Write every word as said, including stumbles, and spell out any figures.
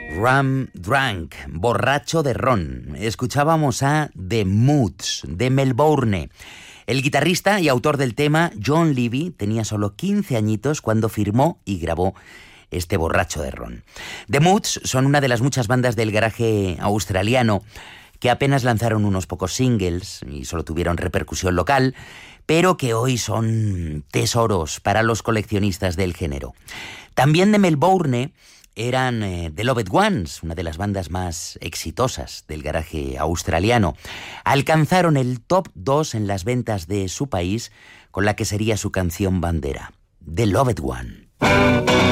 Rum Drunk, borracho de ron. Escuchábamos a The Moods, de Melbourne. El guitarrista y autor del tema, John Levy, tenía solo quince añitos cuando firmó y grabó este borracho de ron. The Moods son una de las muchas bandas del garaje australiano que apenas lanzaron unos pocos singles y solo tuvieron repercusión local, pero que hoy son tesoros para los coleccionistas del género. También de Melbourne eran eh, The Loved Ones, una de las bandas más exitosas del garaje australiano. Alcanzaron el top dos en las ventas de su país con la que sería su canción bandera, The Loved One.